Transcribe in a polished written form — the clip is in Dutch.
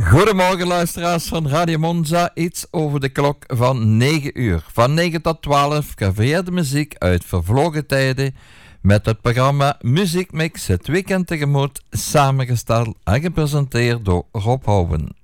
Goedemorgen luisteraars van Radio Monza, iets over de klok van 9 uur. Van 9 tot 12 gevarieerde muziek uit vervlogen tijden met het programma Muziekmix het weekend tegemoet, samengesteld en gepresenteerd door Rob Houwen.